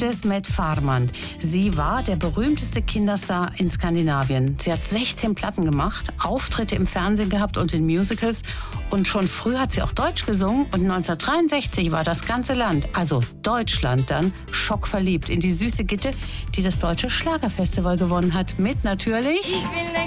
des Mette Farmand. Sie war der berühmteste Kinderstar in Skandinavien. Sie hat 16 Platten gemacht, Auftritte im Fernsehen gehabt und in Musicals. Und schon früh hat sie auch Deutsch gesungen. Und 1963 war das ganze Land, also Deutschland dann, schockverliebt in die süße Gitte, die das Deutsche Schlagerfestival gewonnen hat. Mit natürlich...